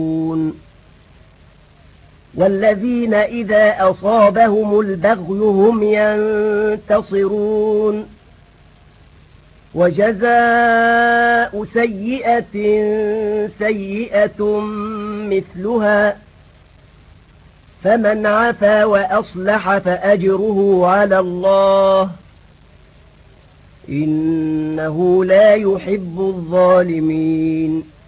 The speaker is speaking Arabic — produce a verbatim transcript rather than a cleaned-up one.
والذين إذا أصابهم البغي هم ينتصرون وجزاء سيئة سيئة مثلها فمن عفا وأصلح فأجره على الله إنه لا يحب الظالمين